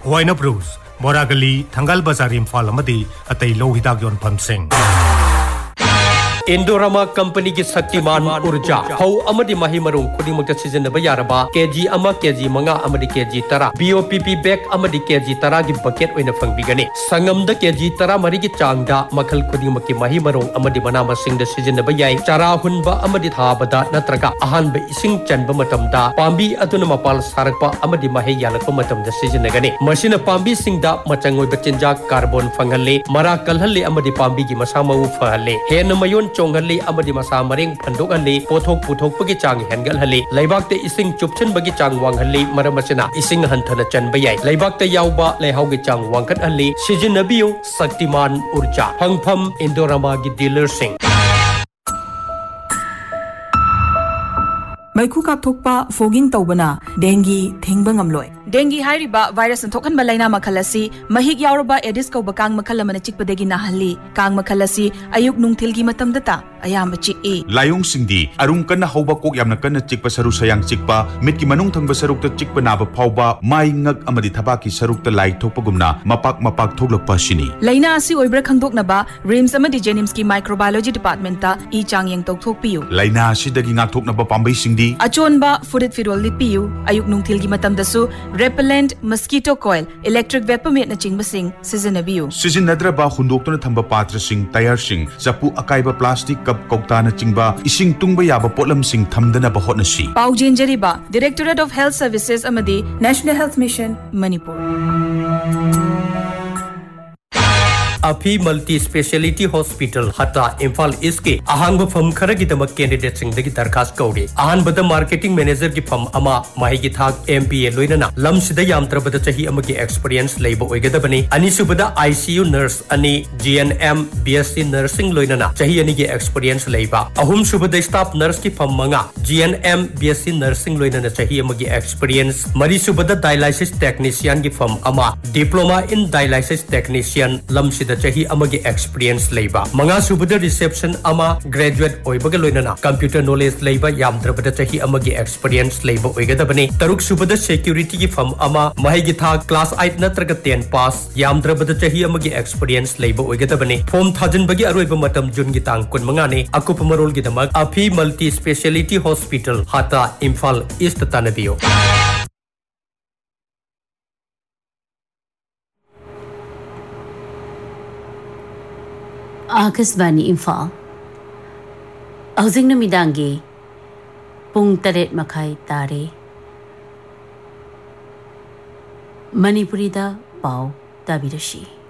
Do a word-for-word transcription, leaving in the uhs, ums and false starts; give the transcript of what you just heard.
Huayna Bruce, Boragali, Tangal Bazar Imphal amadi atay lo hidak yonpham sing. Indorama Company की शक्तिमान ऊर्जा हौ अमदी मही मरुंग खुदिमुक्त सिजनबा यारबा KG अमा केजी मंगा अमदी केजी तरा बीओपीपी बैग अमदी केजी तरा की बकेट ओइना फंगबिगने संगमद केजी तरा मरी की चांगदा मखल खुदिमुक्त की मही मरुंग अमदी मना मसिंग द सिजनबा याई चारा हुनबा अमदी थाबदा नत्रगा अहानबा इसिंग चनबा मतमदा पांबी अदुना मपाल सारकपा अमदी महे यालकपा मतमदा सिजनगने मसिना पांबी सिंगदा मचंगोइबा चिंजाक कार्बन फंगहले मरा कलहले अमदी पांबी की मसा मऊ फहले हेन मयोन चोंगहले अमदी मसा मरेंग फंदोकहले पोथोक पुथोकपगी चांग हेनगलहले लैबाकते इसिंग चुपचनबगी चांग वांगहले मरमसना इसिंग हंथना चनबा याई लैबाकते याउबा लैहाउगी चांग वांगकटहले सिजनबियो शक्तिमान ऊर्जा फंगफम इंडोरामा की dealer Singh मैखु कापथोकपा fogging तौबना dinghy थेंगबा ngamloi dinghy हाइरिबा virus थोकहनबा लाइना मखल असि महिक यावरबा एडिस कौबा कांग मखल अमना चिकपदगी नाहल्ली कांग मखल असि अयुक नुंगथिलगी मतमदता अयाम चिकए लायोंग सिंगदी अरुंग कन्ना हौबा कोक यामना कन्ना चिकपा सरु सयांग चिकपा मिटकी मनुंग थंगबा सरुकता चिकपा नाबा फावबा माई ngak amadi thapaki sarukta lai thokpagumna mapak mapak thoglakpa sini laina asi oibra khangdoknaba rims amadi jenims ki microbiology department ta i changyang tokthokpiyu laina asidagi ngak thoknaba pambai singdi achonba furit firol litpiyu ayuk nungthilgi matamdasu repellent mosquito coil electric vapor met na chingba sing seasonabiyu seasonadra hundoktuna thamba patra sing tayar sing chapu akaiba plastic cup kokta na chingba ising tungba yaba potlam sing thamdana ba hotna si paujen jariba directorate of health services amadi national health mission manipur अफी multi speciality hospital हता इम्फाल इसके अहांग फम खरगी दमक candidate Singh दगी दरखास्त कौरे अहान बद marketing manager की फम अमा माही की थाक MPa लोइनना lump सिदा यामत्र बद चही अमकी एक्सपीरियंस लेबो ओइगदबनी अनिसुबदा आईसीयू नर्स अनि जीएनएम बीएससी नर्सिंग लोइनना चही अनि की एक्सपीरियंस लेबा अहुम सुबदा स्टाफ नर्स की फम मंगा जीएनएम बीएससी नर्सिंग लोइनना चही अमकी एक्सपीरियंस मरी सुबदा डायलाइसिस टेक्नीशियन की फम अमा diploma in dialysis technician lump सिदा चही अमगे एक्सपीरियंस लेबा मंगा सुबदा रिसेप्शन अमा ग्रेजुएट ओइबगा लोइनना कंप्यूटर नॉलेज लेबा यामद्रबदा चही अमगे एक्सपीरियंस लेबा ओइगदबने तरुक सुबदा सिक्योरिटी की फर्म अमा महिगी था क्लास आठ नत्रगा टेन पास यामद्रबदा चही अमगे एक्सपीरियंस लेबा ओइगदबने फॉर्म थाजनबगी अरोइबा मतम जुन गी तांग कुन मंगाने अकुप मरोल गी दमक अफी मल्टी स्पेशलिटी हॉस्पिटल हाता इम्फाल ईस्ट तानबियो आकाशवाणी इम्फाल हौजिंग नुमिदांगी पुंग तरेट मखाई तारे मणिपुरी दा पाव ताबिरशी।